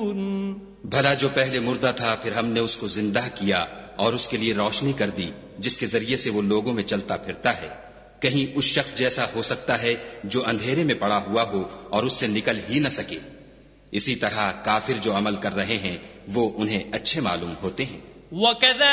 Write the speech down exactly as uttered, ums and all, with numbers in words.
भला जो पहले मुर्दा था फिर हमने उसको जिंदा किया और उसके लिए रोशनी कर दी जिसके जरिए से वो लोगों में चलता फिरता है। कहीं उस शख्स जैसा हो सकता है जो अंधेरे में पड़ा हुआ हो और उससे निकल ही न सके। इसी तरह काफिर जो अमल कर रहे हैं वो उन्हें अच्छे मालूम होते हैं।